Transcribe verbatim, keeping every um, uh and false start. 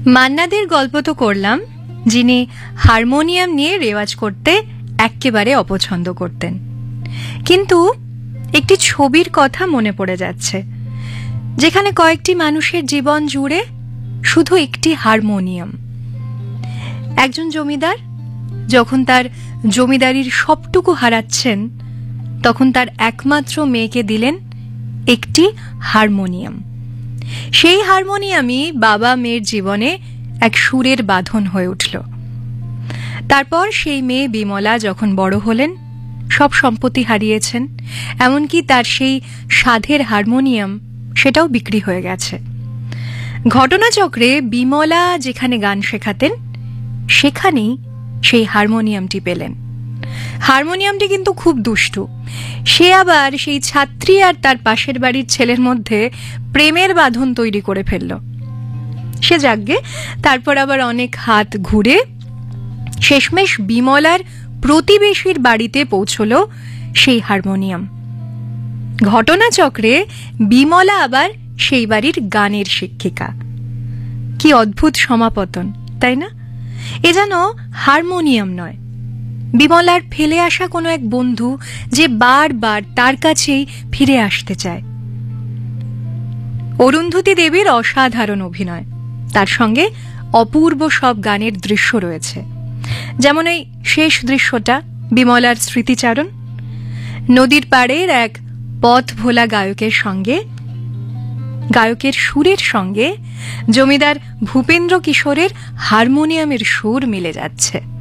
মান্নাদের গল্প তো করলাম, যিনি হারমোনিয়াম নিয়ে রেওয়াজ করতে একেবারে অপছন্দ করতেন। কিন্তু একটি ছবির কথা মনে পড়ে যাচ্ছে, যেখানে কয়েকটি মানুষের জীবন জুড়ে শুধু একটি হারমোনিয়াম। একজন জমিদার যখন তার জমিদারির সবটুকু হারাচ্ছেন, তখন তার একমাত্র মেয়েকে দিলেন একটি হারমোনিয়াম। সেই হারমোনিয়ামই বাবা মেয়ের জীবনে এক সুরের বাঁধন হয়ে উঠল। তারপর সেই মেয়ে বিমলা যখন বড় হলেন, সব সম্পত্তি হারিয়েছেন, এমনকি তার সেই সাধের হারমোনিয়াম সেটাও বিক্রি হয়ে গেছে। ঘটনাচক্রে বিমলা যেখানে গান শেখাতেন, সেখানেই সেই হারমোনিয়ামটি পেলেন। হারমোনিয়ামটি কিন্তু খুব দুষ্টু। সে আবার সেই ছাত্রী আর তার পাশের বাড়ির ছেলের মধ্যে প্রেমের বাঁধন তৈরি করে ফেলল। সে যাগ্গে তারপর আবার অনেক হাত ঘুরে শেষমেশ বিমলার প্রতিবেশীর বাড়িতে পৌঁছল সেই হারমোনিয়াম। ঘটনাচক্রে বিমলা আবার সেই বাড়ির গানের শিক্ষিকা। কি অদ্ভুত সমাপতন, তাই না? এ যেন হারমোনিয়াম নয়, বিমলার ফেলে আসা কোনো এক বন্ধু যে বারবার তার কাছেই ফিরে আসতে চায়। অরুন্ধতী দেবীর অসাধারণ অভিনয়, তার সঙ্গে অপূর্ব সব গানের দৃশ্য রয়েছে। যেমন এই শেষ দৃশ্যটা, বিমলার স্মৃতিচারণ, নদীর পাড়ের এক পথ ভোলা গায়কের সঙ্গে, গায়কের সুরের সঙ্গে জমিদার ভূপেন্দ্র কিশোরের হারমোনিয়ামের সুর মিলে যাচ্ছে।